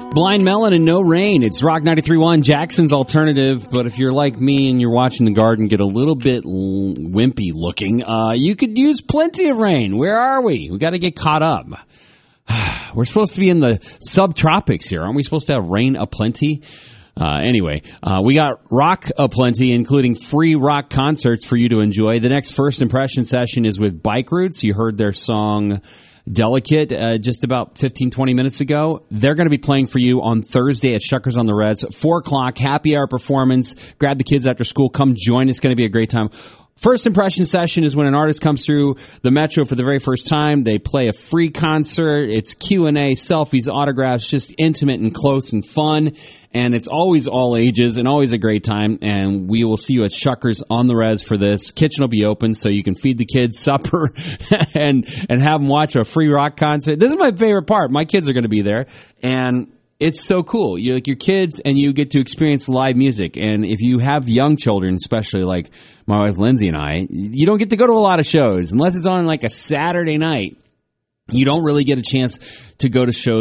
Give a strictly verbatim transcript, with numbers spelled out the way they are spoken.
Blind Melon and No Rain. It's Rock ninety-three point one, Jackson's alternative. But if you're like me and you're watching the garden get a little bit l- wimpy looking, uh, you could use plenty of rain. Where are we? We got to get caught up. We're supposed to be in the subtropics here. Aren't we supposed to have rain aplenty? Uh, anyway, uh, we got rock aplenty, including free rock concerts for you to enjoy. The next First Impression session is with Bike Roots. You heard their song Delicate uh, just about fifteen, twenty minutes ago. They're going to be playing for you on Thursday at Shuckers on the Reds. four o'clock, happy hour performance. Grab the kids after school. Come join. It's going to be a great time. First Impression session is when an artist comes through the Metro for the very first time. They play a free concert. It's Q and A, selfies, autographs, just intimate and close and fun. And it's always all ages and always a great time. And we will see you at Shuckers on the Res for this. Kitchen will be open so you can feed the kids supper and and have them watch a free rock concert. This is my favorite part. My kids are going to be there. And it's so cool. You like your kids, and you get to experience live music. And if you have young children, especially like my wife Lindsay and I, you don't get to go to a lot of shows unless it's on like a Saturday night. You don't really get a chance to go to shows